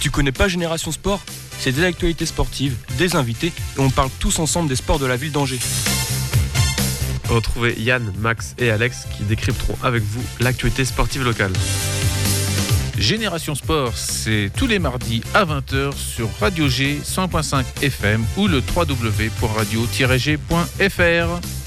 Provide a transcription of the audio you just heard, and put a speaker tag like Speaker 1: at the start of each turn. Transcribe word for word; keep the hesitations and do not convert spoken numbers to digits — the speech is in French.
Speaker 1: Tu connais pas Génération Sport ? C'est des actualités sportives, des invités, et on parle tous ensemble des sports de la ville d'Angers.
Speaker 2: Retrouvez Yann, Max et Alex qui décrypteront avec vous l'actualité sportive locale.
Speaker 3: Génération Sport, c'est tous les mardis à vingt heures sur Radio G cent point cinq F M ou le w w w point radio tiret g point f r.